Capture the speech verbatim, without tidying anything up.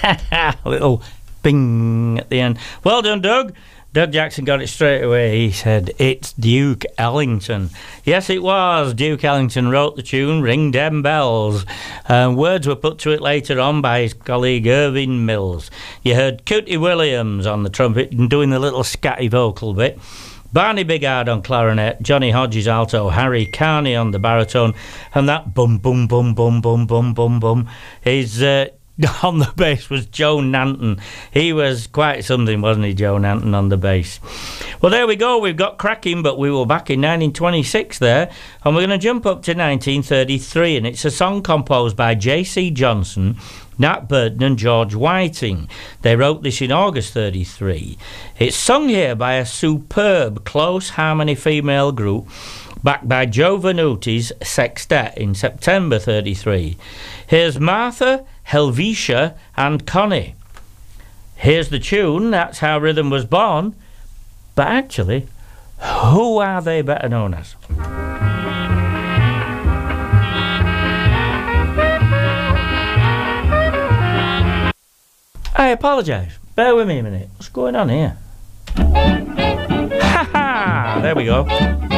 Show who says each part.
Speaker 1: Little bing at the end. Well done, Doug. Doug Jackson got it straight away. He said, it's Duke Ellington. Yes, it was. Duke Ellington wrote the tune, Ring Dem Bells. Uh, words were put to it later on by his colleague Irving Mills. You heard Cootie Williams on the trumpet and doing the little scatty vocal bit. Barney Bigard on clarinet, Johnny Hodges alto, Harry Carney on the baritone, and that bum, bum, bum, bum, bum, bum, bum, bum is... Uh, on the bass was Joe Nanton. He was quite something, wasn't he, Joe Nanton on the bass? Well, there we go. We've got cracking, but we were back in nineteen twenty-six there, and we're going to jump up to nineteen thirty-three, and it's a song composed by J C Johnson, Nat Burton and George Whiting. They wrote this in August thirty-three. It's sung here by a superb close harmony female group backed by Joe Venuti's Sextet in September thirty-three. Here's Martha, Helvetia and Connie. Here's the tune, That's How Rhythm Was Born. But actually, who are they better known as? I apologise. Bear with me a minute. What's going on here? Ha ha! There we go.